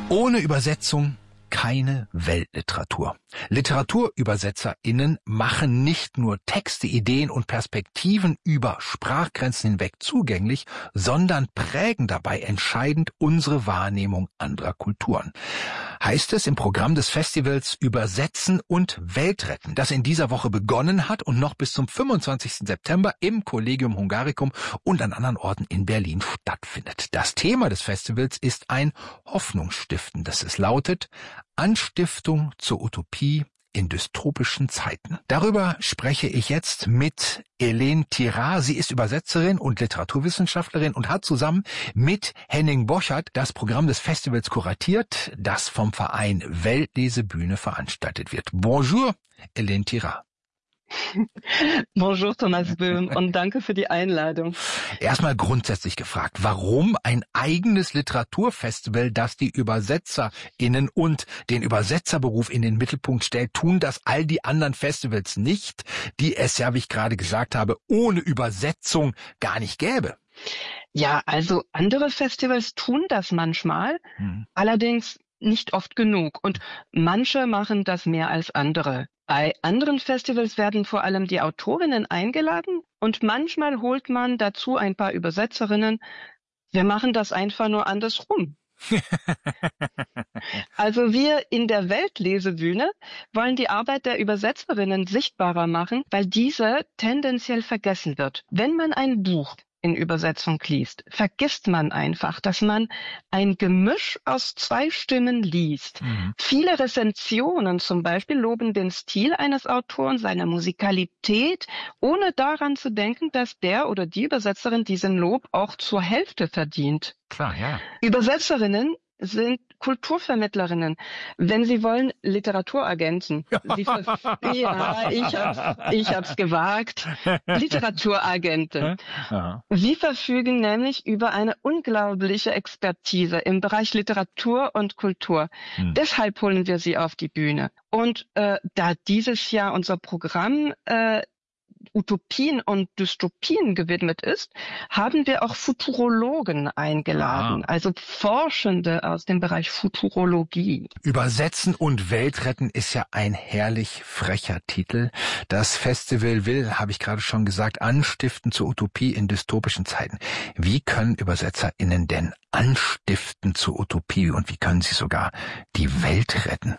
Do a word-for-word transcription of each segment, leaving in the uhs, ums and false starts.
Ohne Übersetzung keine Weltliteratur. LiteraturübersetzerInnen machen nicht nur Texte, Ideen und Perspektiven über Sprachgrenzen hinweg zugänglich, sondern prägen dabei entscheidend unsere Wahrnehmung anderer Kulturen. Heißt es im Programm des Festivals Übersetzen und Weltretten, das in dieser Woche begonnen hat und noch bis zum fünfundzwanzigsten September im Collegium Hungaricum und an anderen Orten in Berlin stattfindet. Das Thema des Festivals ist ein hoffnungsstiftendes. Es lautet Anstiftung zur Utopie in dystopischen Zeiten. Darüber spreche ich jetzt mit Hélène Tirard. Sie ist Übersetzerin und Literaturwissenschaftlerin und hat zusammen mit Henning Boschert das Programm des Festivals kuratiert, das vom Verein Weltlesebühne veranstaltet wird. Bonjour, Hélène Tirard. Bonjour Thomas Böhm und danke für die Einladung. Erstmal grundsätzlich gefragt, warum ein eigenes Literaturfestival, das die ÜbersetzerInnen und den Übersetzerberuf in den Mittelpunkt stellt, tun das all die anderen Festivals nicht, die es ja, wie ich gerade gesagt habe, ohne Übersetzung gar nicht gäbe? Ja, also andere Festivals tun das manchmal, hm. allerdings nicht oft genug und manche machen das mehr als andere. Bei anderen Festivals werden vor allem die Autorinnen eingeladen und manchmal holt man dazu ein paar Übersetzerinnen. Wir machen das einfach nur andersrum. Also wir in der Weltlesebühne wollen die Arbeit der Übersetzerinnen sichtbarer machen, weil diese tendenziell vergessen wird. Wenn man ein Buch in Übersetzung liest, vergisst man einfach, dass man ein Gemisch aus zwei Stimmen liest. Mhm. Viele Rezensionen zum Beispiel loben den Stil eines Autoren, seine Musikalität, ohne daran zu denken, dass der oder die Übersetzerin diesen Lob auch zur Hälfte verdient. Klar, ja. Übersetzerinnen sind Kulturvermittlerinnen, wenn Sie wollen, Literaturagenten. Sie ver- ja, ich hab's, ich hab's gewagt. Literaturagenten. Ja. Sie verfügen nämlich über eine unglaubliche Expertise im Bereich Literatur und Kultur. Hm. Deshalb holen wir sie auf die Bühne. Und äh, da dieses Jahr unser Programm äh, Utopien und Dystopien gewidmet ist, haben wir auch Futurologen eingeladen, ah. also Forschende aus dem Bereich Futurologie. Übersetzen und Weltretten ist ja ein herrlich frecher Titel. Das Festival will, habe ich gerade schon gesagt, anstiften zur Utopie in dystopischen Zeiten. Wie können ÜbersetzerInnen denn anstiften zur Utopie und wie können sie sogar die Welt retten?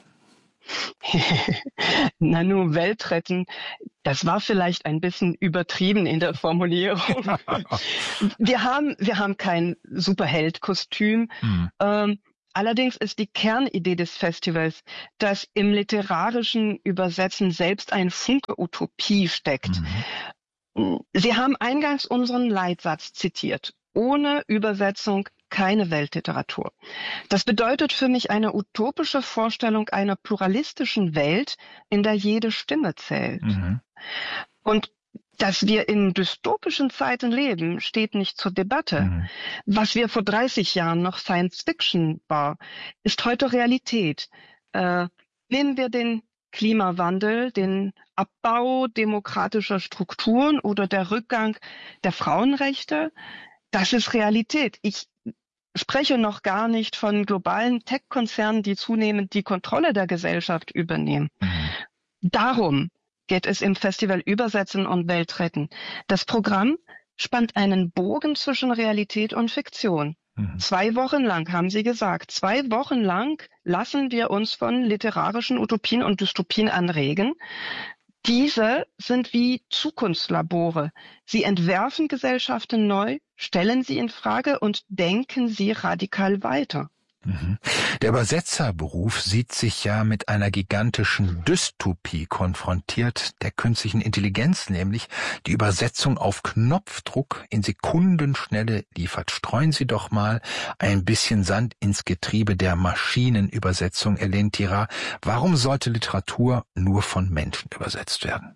Na nur Welt retten, das war vielleicht ein bisschen übertrieben in der Formulierung. wir haben wir haben kein Superheld-Kostüm. Mhm. Ähm, allerdings ist die Kernidee des Festivals, dass im literarischen Übersetzen selbst ein Funke Utopie steckt. Mhm. Sie haben eingangs unseren Leitsatz zitiert. Ohne Übersetzung keine Weltliteratur. Das bedeutet für mich eine utopische Vorstellung einer pluralistischen Welt, in der jede Stimme zählt. Mhm. Und dass wir in dystopischen Zeiten leben, steht nicht zur Debatte. Mhm. Was wir vor dreißig Jahren noch Science Fiction war, ist heute Realität. Äh, nehmen wir den Klimawandel, den Abbau demokratischer Strukturen oder der Rückgang der Frauenrechte. Das ist Realität. Ich spreche noch gar nicht von globalen Tech-Konzernen, die zunehmend die Kontrolle der Gesellschaft übernehmen. Mhm. Darum geht es im Festival Übersetzen und Weltretten. Das Programm spannt einen Bogen zwischen Realität und Fiktion. Mhm. Zwei Wochen lang, haben Sie gesagt, zwei Wochen lang lassen wir uns von literarischen Utopien und Dystopien anregen. Diese sind wie Zukunftslabore. Sie entwerfen Gesellschaften neu, stellen sie in Frage und denken sie radikal weiter. Der Übersetzerberuf sieht sich ja mit einer gigantischen Dystopie konfrontiert, der künstlichen Intelligenz, nämlich die Übersetzung auf Knopfdruck in Sekundenschnelle liefert. Streuen Sie doch mal ein bisschen Sand ins Getriebe der Maschinenübersetzung, Hélène Tirard. Warum sollte Literatur nur von Menschen übersetzt werden?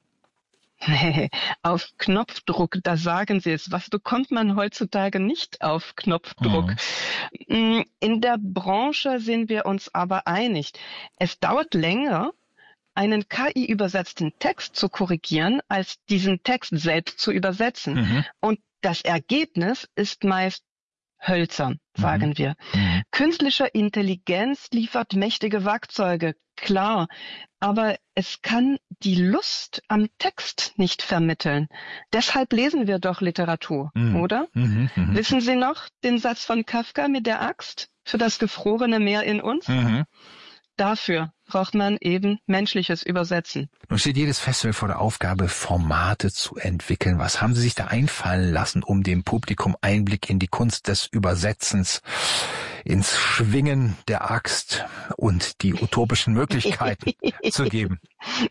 Auf Knopfdruck, da sagen Sie es. Was bekommt man heutzutage nicht auf Knopfdruck? Mhm. In der Branche sind wir uns aber einig. Es dauert länger, einen K I-übersetzten Text zu korrigieren, als diesen Text selbst zu übersetzen. Mhm. Und das Ergebnis ist meist hölzern, sagen mhm. wir. Mhm. Künstliche Intelligenz liefert mächtige Werkzeuge, klar, aber es kann die Lust am Text nicht vermitteln. Deshalb lesen wir doch Literatur, mhm. oder? Mhm. Mhm. Wissen Sie noch den Satz von Kafka mit der Axt für das gefrorene Meer in uns? Mhm. Dafür braucht man eben menschliches Übersetzen. Nun steht jedes Festival vor der Aufgabe, Formate zu entwickeln. Was haben Sie sich da einfallen lassen, um dem Publikum Einblick in die Kunst des Übersetzens, ins Schwingen der Axt und die utopischen Möglichkeiten zu geben?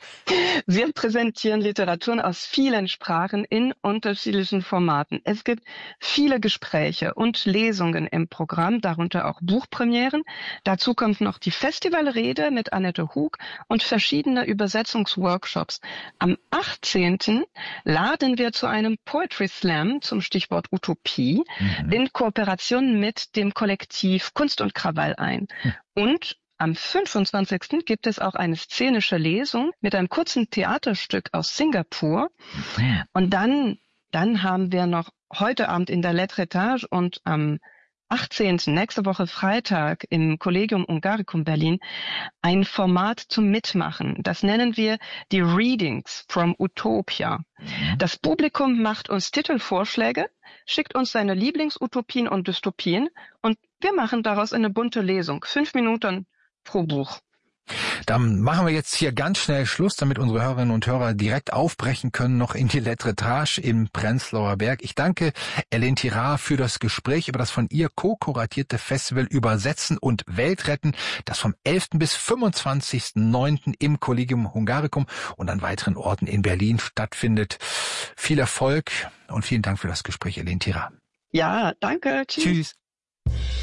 Wir präsentieren Literaturen aus vielen Sprachen in unterschiedlichen Formaten. Es gibt viele Gespräche und Lesungen im Programm, darunter auch Buchpremieren. Dazu kommt noch die Festivalrede mit Annette Hug und verschiedene Übersetzungsworkshops. Am achtzehnten laden wir zu einem Poetry Slam zum Stichwort Utopie mhm. in Kooperation mit dem Kollektiv Kunst und Krawall ein. Mhm. Und am fünfundzwanzigsten gibt es auch eine szenische Lesung mit einem kurzen Theaterstück aus Singapur. Mhm. Und dann, dann haben wir noch heute Abend in der Lettre Etage und am achtzehnten nächste Woche Freitag im Collegium Hungaricum Berlin ein Format zum Mitmachen. Das nennen wir die Readings from Utopia. Das Publikum macht uns Titelvorschläge, schickt uns seine Lieblingsutopien und Dystopien und wir machen daraus eine bunte Lesung. Fünf Minuten pro Buch. Dann machen wir jetzt hier ganz schnell Schluss, damit unsere Hörerinnen und Hörer direkt aufbrechen können, noch in die Lettre Etage im Prenzlauer Berg. Ich danke Hélène Tirard für das Gespräch über das von ihr co-kuratierte Festival Übersetzen und Weltretten, das vom elften bis fünfundzwanzigsten neunten im Collegium Hungaricum und an weiteren Orten in Berlin stattfindet. Viel Erfolg und vielen Dank für das Gespräch, Hélène Tirard. Ja, danke. Tschüss. Tschüss.